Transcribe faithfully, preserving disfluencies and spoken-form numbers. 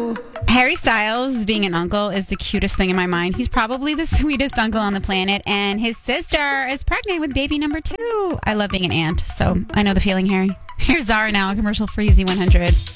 you. Harry Styles being an uncle is the cutest thing in my mind. He's probably the sweetest uncle on the planet, and his sister is pregnant with baby number two. I love being an aunt, so I know the feeling, Harry. Here's Zara now, a commercial for Z one hundred.